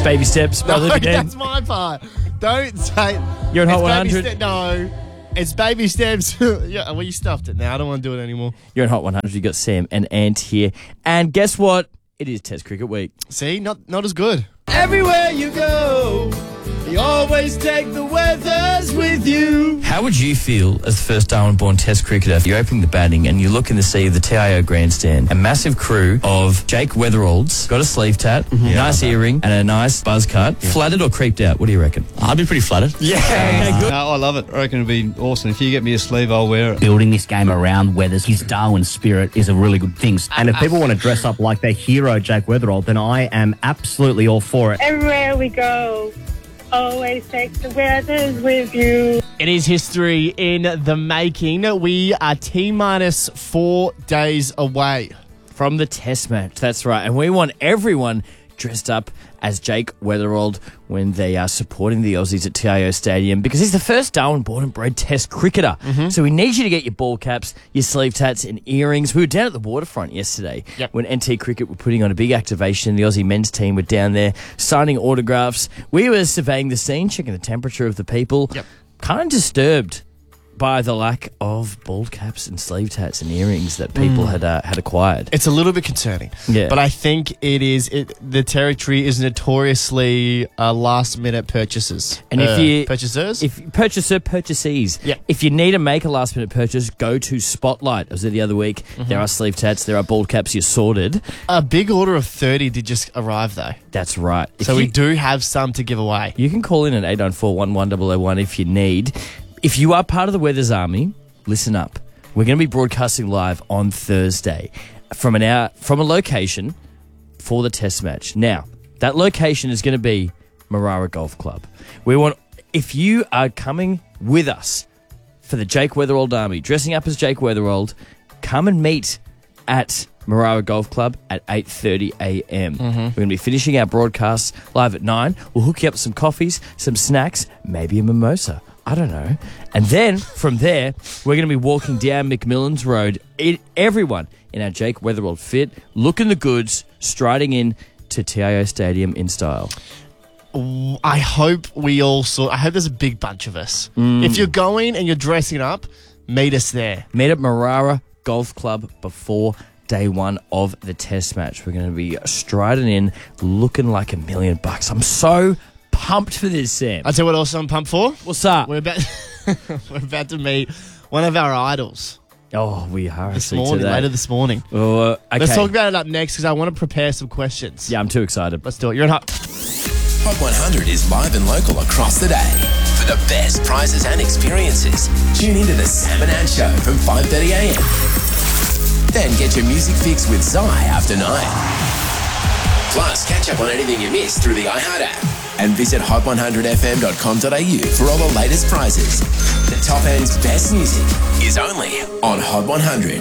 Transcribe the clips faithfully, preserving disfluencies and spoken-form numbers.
Baby Steps by No, Libby Dean. that's my part. Don't say... You're in Hot it's one Baby hundred. Ste- no, it's Baby Steps. Yeah, well, you stuffed it now. I don't want to do it anymore. You're in Hot one hundred. You got Sam and Ant here. And guess what? It is Test Cricket Week. See? Not not as good. Everywhere you go, you always take the weathers with you. How would you feel as the first Darwin-born Test cricketer? You're opening the batting and you look in the sea of the T I O grandstand. A massive crew of Jake Weatheralds, got a sleeve tat, Mm-hmm. Yeah, nice earring, and a nice buzz cut. Yeah. Flattered or creeped out? What do you reckon? I'd be pretty flattered. Yeah, okay, good. No, I love it. I reckon it'd be awesome. If you get me a sleeve, I'll wear it. Building this game around weathers, his Darwin spirit is a really good thing. And if people want to dress up like their hero, Jake Weatherald, then I am absolutely all for it. Everywhere we go, always take the weathers with you. It is history in the making. We are T-minus four days away. From the Test match, that's right. And we want everyone dressed up as Jake Weatherald when they are supporting the Aussies at T I O Stadium, because he's the first Darwin-born and bred Test cricketer. Mm-hmm. So we need you to get your ball caps, your sleeve tats and earrings. We were down at the waterfront yesterday yep. when N T Cricket were putting on a big activation. The Aussie men's team were down there signing autographs. We were surveying the scene, checking the temperature of the people. Yep. Kind of disturbed by the lack of ball caps and sleeve tats and earrings that people mm. had uh, had acquired. It's a little bit concerning. Yeah. But I think it is, it, the territory is notoriously uh, last-minute purchases. And if uh, you... Purchasers? If Purchaser, purchasees. Yeah. If you need to make a last-minute purchase, go to Spotlight. I was there the other week. Mm-hmm. There are sleeve tats, there are ball caps, you're sorted. A big order of thirty did just arrive, though. That's right. So if we you, do have some to give away. You can call in at eight nine four, one one zero zero one if you need. If you are part of the Weathers Army, listen up. We're going to be broadcasting live on Thursday from an hour, from a location for the Test match. Now, that location is going to be Marara Golf Club. We want, if you are coming with us for the Jake Weatherald Army, dressing up as Jake Weatherald, come and meet at Marara Golf Club at eight thirty a.m. Mm-hmm. We're going to be finishing our broadcast live at nine. We'll hook you up with some coffees, some snacks, maybe a mimosa. I don't know. And then, from there, we're going to be walking down McMillan's Road. It, everyone in our Jake Weatherald fit, looking the goods, striding in to T I O Stadium in style. I hope we also... I hope there's a big bunch of us. Mm. If you're going and you're dressing up, meet us there. Meet at Marara Golf Club before day one of the Test match. We're going to be striding in, looking like a million bucks. I'm so... pumped for this, Sam. I'll tell you what else I'm pumped for. What's up? We're about we're about to meet one of our idols. Oh, we are this morning, today. later this morning. Uh, okay. Let's talk about it up next because I want to prepare some questions. Yeah, I'm too excited. Let's do it. You're in Hot. Hot one hundred is live and local across the day. For the best prizes and experiences, tune into the Sam and Ant Show from five thirty a.m. Then get your music fix with Zai after nine. Plus, catch up on anything you missed through the iHeart app. And visit hot one hundred f m dot com dot a u for all the latest prizes. The top end's best music is only on Hot one hundred.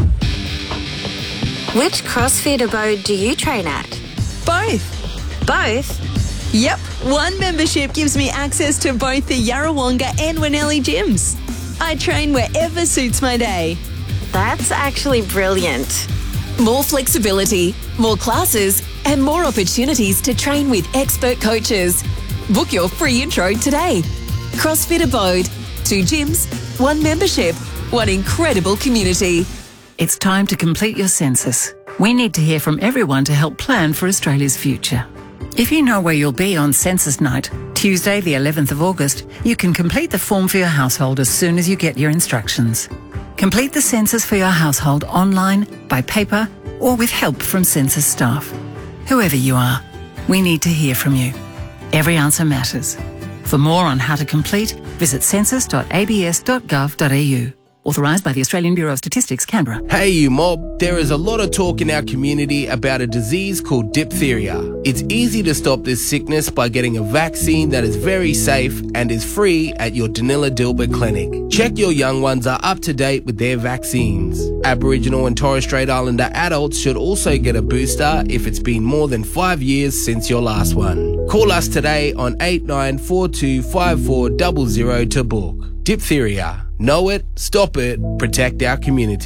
Which CrossFit abode do you train at? Both. Both? Yep. One membership gives me access to both the Yarrawonga and Winnelli gyms. I train wherever suits my day. That's actually brilliant. More flexibility, more classes, and more opportunities to train with expert coaches. Book your free intro today. CrossFit Abode. Two gyms, one membership, one incredible community. It's time to complete your census. We need to hear from everyone to help plan for Australia's future. If you know where you'll be on census night, Tuesday the eleventh of August, you can complete the form for your household as soon as you get your instructions. Complete the census for your household online, by paper, or with help from census staff. Whoever you are, we need to hear from you. Every answer matters. For more on how to complete, visit census dot a b s dot gov dot a u. Authorised by the Australian Bureau of Statistics, Canberra. Hey you mob, there is a lot of talk in our community about a disease called diphtheria. It's easy to stop this sickness by getting a vaccine that is very safe and is free at your Danila Dilbert Clinic. Check your young ones are up to date with their vaccines. Aboriginal and Torres Strait Islander adults should also get a booster if it's been more than five years since your last one. Call us today on eight nine four two five four zero zero to book. Diphtheria. Know it, stop it, protect our community.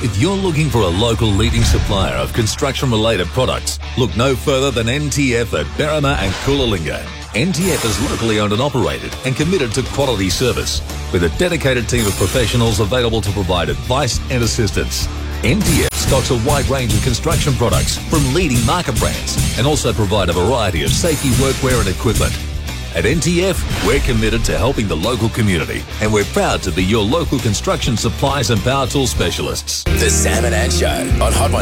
If you're looking for a local leading supplier of construction-related products, look no further than N T F at Berrima and Coolangatta. N T F is locally owned and operated and committed to quality service, with a dedicated team of professionals available to provide advice and assistance. N T F stocks a wide range of construction products from leading market brands and also provide a variety of safety workwear and equipment. At N T F, we're committed to helping the local community, and we're proud to be your local construction supplies and power tool specialists. The Sam and Ant Show on Hot one